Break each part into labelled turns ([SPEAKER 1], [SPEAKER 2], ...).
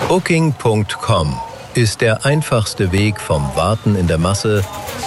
[SPEAKER 1] Booking.com ist der einfachste Weg vom Warten in der Masse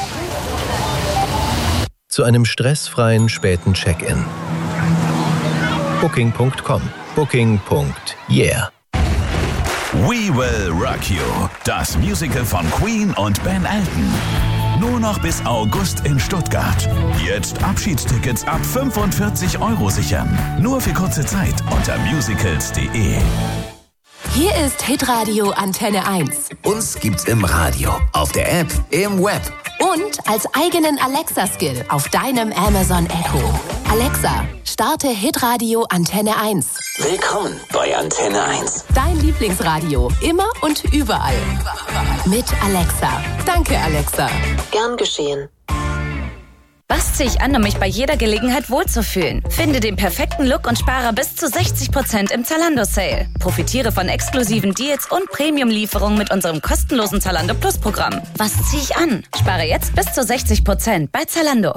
[SPEAKER 1] zu einem stressfreien späten Check-in. Booking.com. Booking.yeah.
[SPEAKER 2] We Will Rock You, das Musical von Queen und Ben Elton. Nur noch bis August in Stuttgart. Jetzt Abschiedstickets ab 45 € sichern. Nur für kurze Zeit unter musicals.de.
[SPEAKER 3] Hier ist Hitradio Antenne 1.
[SPEAKER 4] Uns gibt's im Radio, auf der App, im Web.
[SPEAKER 3] Und als eigenen Alexa-Skill auf deinem Amazon Echo. Alexa, starte Hitradio Antenne 1.
[SPEAKER 4] Willkommen bei Antenne 1.
[SPEAKER 3] Dein Lieblingsradio, immer und überall. Mit Alexa. Danke, Alexa.
[SPEAKER 5] Gern geschehen.
[SPEAKER 6] Was ziehe ich an, um mich bei jeder Gelegenheit wohlzufühlen? Finde den perfekten Look und spare bis zu 60% im Zalando-Sale. Profitiere von exklusiven Deals und Premium-Lieferungen mit unserem kostenlosen Zalando Plus-Programm. Was ziehe ich an? Spare jetzt bis zu 60% bei Zalando.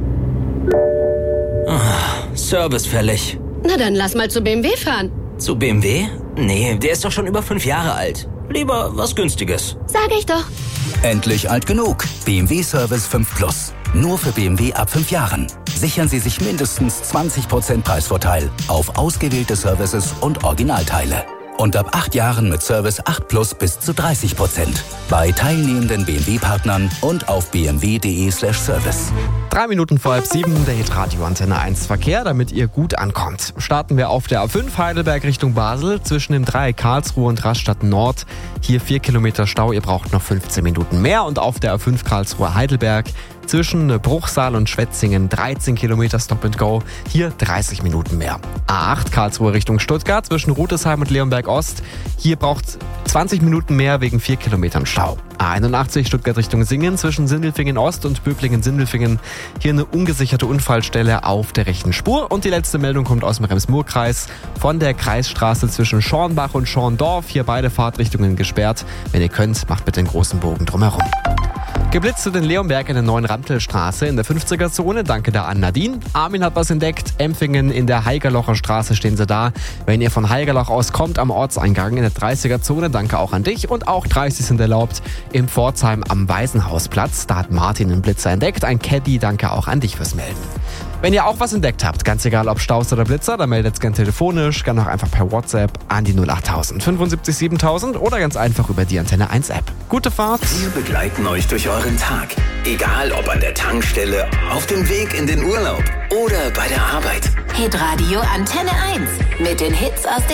[SPEAKER 7] Service fällig.
[SPEAKER 5] Na dann lass mal zu BMW fahren.
[SPEAKER 7] Zu BMW? Nee, der ist doch schon über 5 Jahre alt. Lieber was Günstiges.
[SPEAKER 5] Sag ich doch.
[SPEAKER 4] Endlich alt genug. BMW Service 5 Plus. Nur für BMW ab 5 Jahren. Sichern Sie sich mindestens 20% Preisvorteil auf ausgewählte Services und Originalteile. Und ab 8 Jahren mit Service 8 Plus bis zu 30%. Bei teilnehmenden BMW-Partnern und auf bmw.de/service.
[SPEAKER 8] 3 Minuten vor 6:30, der Hitradio Antenne 1 Verkehr, damit ihr gut ankommt. Starten wir auf der A5 Heidelberg Richtung Basel, zwischen dem Dreieck Karlsruhe und Rastatt Nord. Hier 4 Kilometer Stau, ihr braucht noch 15 Minuten mehr. Und auf der A5 Karlsruhe Heidelberg, zwischen Bruchsal und Schwetzingen 13 Kilometer Stop and Go, hier 30 Minuten mehr. A8 Karlsruhe Richtung Stuttgart, zwischen Rudesheim und Leonberg Ost, hier braucht 20 Minuten mehr wegen 4 Kilometern Stau. A81 Stuttgart Richtung Singen, zwischen Sindelfingen Ost und Böblingen-Sindelfingen, hier eine ungesicherte Unfallstelle auf der rechten Spur. Und die letzte Meldung kommt aus dem Rems-Murr-Kreis, von der Kreisstraße zwischen Schornbach und Schorndorf, hier beide Fahrtrichtungen gesperrt. Wenn ihr könnt, macht bitte den großen Bogen drumherum. Geblitzt in Leonberg in der neuen Ramtelstraße in der 50er-Zone. Danke da an Nadine. Armin hat was entdeckt. Empfingen in der Heigerlocher Straße stehen sie da. Wenn ihr von Heigerloch aus kommt, am Ortseingang in der 30er-Zone. Danke auch an dich. Und auch 30 sind erlaubt im Pforzheim am Waisenhausplatz. Da hat Martin einen Blitzer entdeckt. Ein Caddy, danke auch an dich fürs Melden. Wenn ihr auch was entdeckt habt, ganz egal ob Staus oder Blitzer, dann meldet es gern telefonisch, gern auch einfach per WhatsApp an die 08000 75 7000 oder ganz einfach über die Antenne 1 App. Gute Fahrt!
[SPEAKER 4] Wir begleiten euch durch euren Tag. Egal ob an der Tankstelle, auf dem Weg in den Urlaub oder bei der Arbeit.
[SPEAKER 3] Hitradio Antenne 1 mit den Hits aus